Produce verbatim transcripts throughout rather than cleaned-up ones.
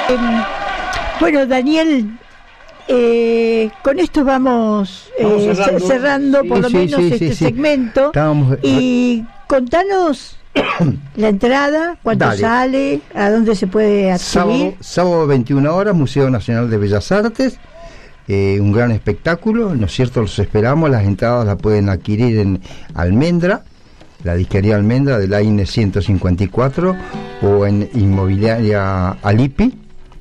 Bueno, Daniel, eh, con esto vamos, eh, cerrando. cerrando por sí, lo sí, menos sí, este sí, segmento. Estábamos... Y contanos la entrada, cuánto Dale. sale, a dónde se puede adquirir. Sábado, sábado veintiuna horas, Museo Nacional de Bellas Artes. Eh, un gran espectáculo, ¿no es cierto? Los esperamos. Las entradas las pueden adquirir en Almendra, la disquería Almendra de la I N E ciento cincuenta y cuatro, o en Inmobiliaria Alipi,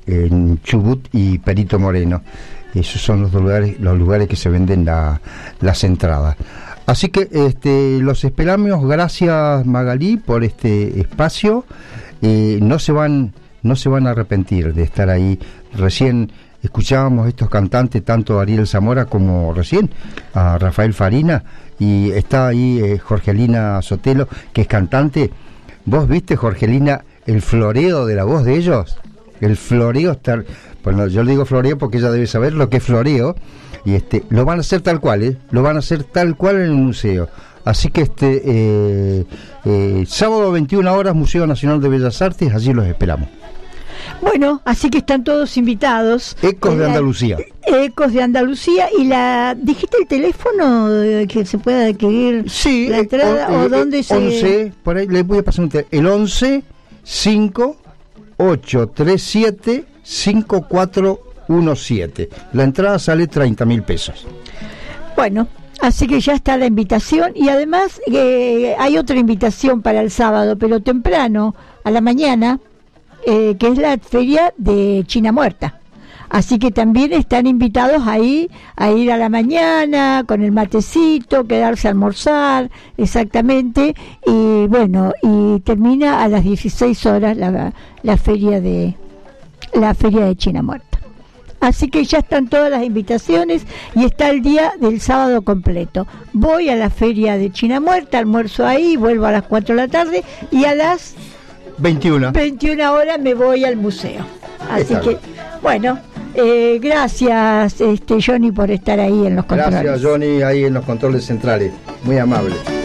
en Chubut y Perito Moreno. Esos son los lugares, los lugares que se venden la, las entradas. Así que este, los esperamos. Gracias, Magalí, por este espacio. Eh, no se van, no se van a arrepentir de estar ahí. Recién escuchábamos estos cantantes, tanto a Ariel Zamora como recién a Rafael Farina, y está ahí eh, Jorgelina Sotelo, que es cantante. ¿Vos viste, Jorgelina, el floreo de la voz de ellos? El floreo está... Bueno, yo le digo floreo porque ella debe saber lo que es floreo, y este lo van a hacer tal cual, ¿eh? Lo van a hacer tal cual en el museo. Así que este eh, eh, sábado veintiuna horas, Museo Nacional de Bellas Artes, allí los esperamos. Bueno, así que están todos invitados. Ecos de Andalucía. Ecos de Andalucía. ¿Y la dijiste el teléfono que se pueda adquirir? Sí, la entrada, eh, o eh, dónde se... once, por ahí le voy a pasar un teléfono. El once cinco ocho tres siete cinco cuatro uno siete. La entrada sale treinta mil pesos. Bueno, así que ya está la invitación. Y además eh, hay otra invitación para el sábado, pero temprano, a la mañana, eh, que es la feria de China Muerta. Así que también están invitados ahí a ir a la mañana con el matecito, quedarse a almorzar, exactamente. Y bueno, y termina a las dieciséis horas la, la feria de la feria de China Muerta. Así que ya están todas las invitaciones y está el día del sábado completo. Voy a la feria de China Muerta, almuerzo ahí, vuelvo a las cuatro de la tarde y a las veintiuna horas me voy al museo. Así que, bueno, eh, gracias este Johnny por estar ahí en los controles. Gracias, Johnny, ahí en los controles centrales. Muy amable.